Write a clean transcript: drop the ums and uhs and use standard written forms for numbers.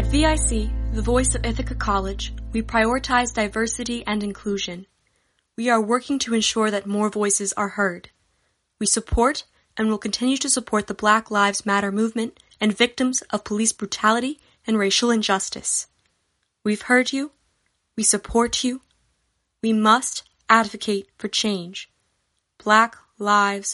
At VIC, the voice of Ithaca College, we prioritize diversity and inclusion. We are working to ensure that more voices are heard. We support and will continue to support the Black Lives Matter movement and victims of police brutality and racial injustice. We've heard you. We support you. We must advocate for change. Black Lives